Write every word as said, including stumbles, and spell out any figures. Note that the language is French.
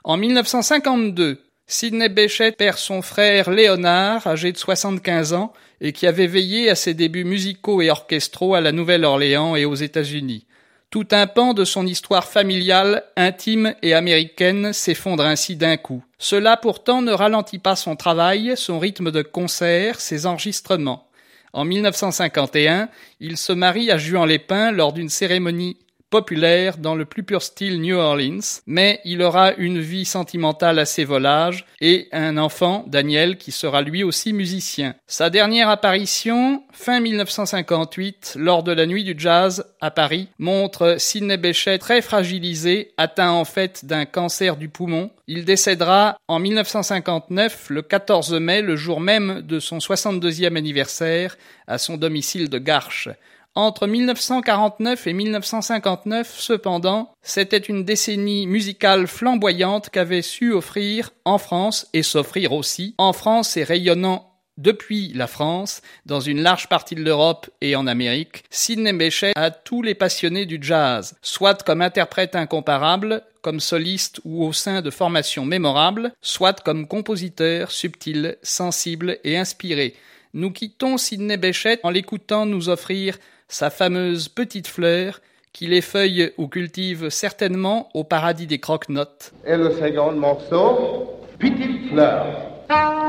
En mille neuf cent cinquante-deux, Sidney Bechet perd son frère Léonard, âgé de soixante-quinze ans, et qui avait veillé à ses débuts musicaux et orchestraux à la Nouvelle-Orléans et aux États-Unis. Tout un pan de son histoire familiale, intime et américaine s'effondre ainsi d'un coup. Cela pourtant ne ralentit pas son travail, son rythme de concert, ses enregistrements. En mille neuf cent cinquante et un, il se marie à Juan-les-Pins lors d'une cérémonie populaire dans le plus pur style New Orleans, mais il aura une vie sentimentale assez volage et un enfant, Daniel, qui sera lui aussi musicien. Sa dernière apparition, fin mille neuf cent cinquante-huit, lors de la Nuit du Jazz à Paris, montre Sidney Bechet très fragilisé, atteint en fait d'un cancer du poumon. Il décédera en mille neuf cent cinquante-neuf, le quatorze mai, le jour même de son soixante-deuxième anniversaire, à son domicile de Garches. Entre mille neuf cent quarante-neuf et mille neuf cent cinquante-neuf, cependant, c'était une décennie musicale flamboyante qu'avait su offrir en France et s'offrir aussi en France et rayonnant depuis la France, dans une large partie de l'Europe et en Amérique, Sidney Bechet à tous les passionnés du jazz, soit comme interprète incomparable, comme soliste ou au sein de formations mémorables, soit comme compositeur subtil, sensible et inspiré. Nous quittons Sidney Bechet en l'écoutant nous offrir sa fameuse Petite Fleur, qu'il effeuille ou cultive certainement au paradis des croque-notes. Et le second morceau, Petite Fleur.